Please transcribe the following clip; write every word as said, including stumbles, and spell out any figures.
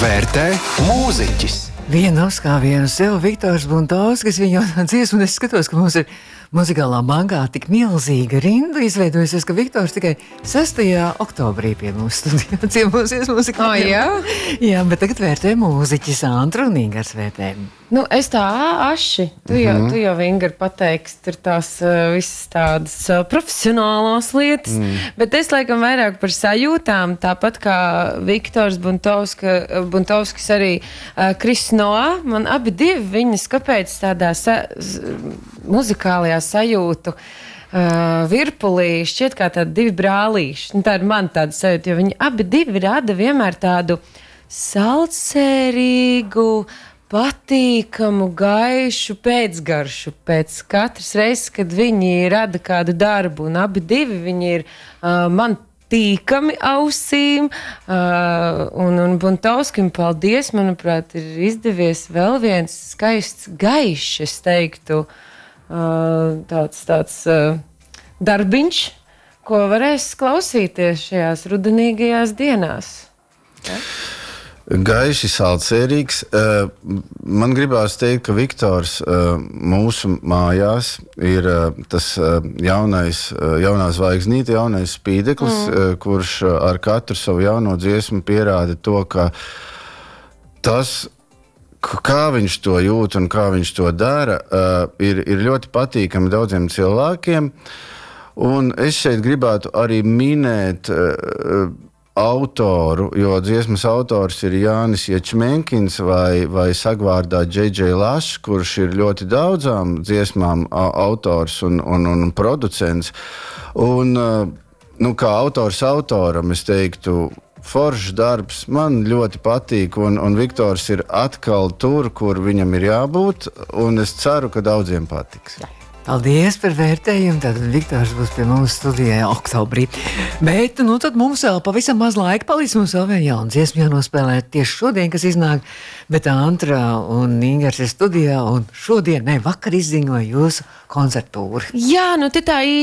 vērtē mūziķis. Vienu uzkāvienu sev Viktors Buntovskis, viņa dziesmu, un es skatos, ka mums ir muzikālā bankā tik milzīga rinda izveidojusies, ka Viktors tikai sestajā oktobrī pie mums studijā ciemosies muzikālā. Oh, jā? Jā, bet tagad vērtē mūziķis Andru un Ingars vērtē. Nu, es tā aši. Tu jau, mm. tu jau Ingar, pateiksi, tur tās uh, visas tādas uh, profesionālās lietas, mm. bet es laikam vairāk par sajūtām, tāpat kā Viktors Buntovska, Buntovskis arī uh, Kris Noa, man abi divi viņas kāpēc tādā sa muzikālajā sajūtu uh, virpulī šķiet kā tādi divi brālīši. Nu, tā ir man tāda sajūta, jo viņi abi divi rada vienmēr tādu saldsērīgu, patīkamu, gaišu pēcgaršu pēc katras reizes, kad viņi rada kādu darbu, un abi divi viņi ir uh, man tīkami ausīm, uh, un, un Buntovskim paldies, manuprāt, ir izdevies vēl viens skaists gaišs, es teiktu, uh, tāds, tāds uh, darbiņš, ko varēs klausīties šajās rudenīgajās dienās. Ja? Gaiši saldsērīgs. Man gribās teikt, ka Viktors mūsu mājās ir tas jaunais, jaunā zvaigznīte, jaunais spīdeklis, mm. kurš ar katru savu jauno dziesmu pierāda to, ka tas, kā viņš to jūt un kā viņš to dara, ir, ir ļoti patīkami daudziem cilvēkiem. Un es šeit gribētu arī minēt autoru, jo dziesmas autors ir Jānis Ječmenkins vai, vai sagvārdā Džei Džei Lašs, kurš ir ļoti daudzām dziesmām autors un, un, un producents. Un, nu, kā autors autoram, es teiktu, foršs darbs, man ļoti patīk, un, un Viktors ir atkal tur, kur viņam ir jābūt, un es ceru, ka daudziem patiks. Paldies par vērtējumu. Tad Viktors būs pie mums studijā oktobrī. Bet, nu, tad mums vēl pavisam maz laika palīdz. Mums vēl vēl jauna dziesma jānospēlē tieši šodien, kas iznāk. Bet Andra un Ingars ir studijā, un šodien, ne, vakar izziņoja jūsu koncertūru. Jā, nu te tā